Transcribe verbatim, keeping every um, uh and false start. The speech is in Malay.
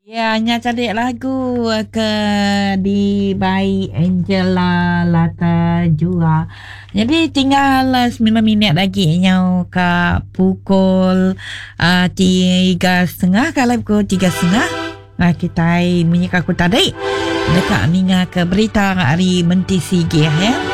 Ya, nya cari lagu ke di by Angela Lata Jua. Jadi tinggal uh, sembilan minit lagi nyau ke pukul uh, tiga setengah. Kalau pukul tiga setengah, nah kita menyika aku tadi dekat ninga ke berita hari menti sige ya.